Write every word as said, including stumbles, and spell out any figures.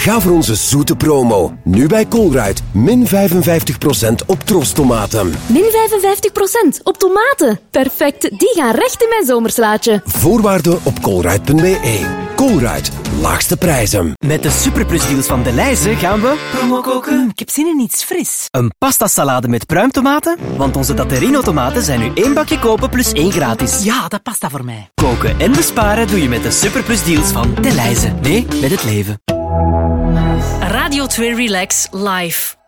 Ga voor onze zoete promo. Nu bij Colruyt. Min vijfenvijftig procent op trostomaten. Min vijfenvijftig procent op tomaten. Perfect, die gaan recht in mijn zomerslaatje. Voorwaarden op colruyt punt b e. Colruyt, laagste prijzen. Met de superplusdeals van Delhaize gaan we promo koken. Ik heb zin in iets fris. Een pastasalade met pruimtomaten, want onze Datterino tomaten zijn nu één bakje kopen plus één gratis. Ja, dat past dat voor mij. Koken en besparen doe je met de superplusdeals van Delhaize. Nee, met het leven. Radio twee Relax Live.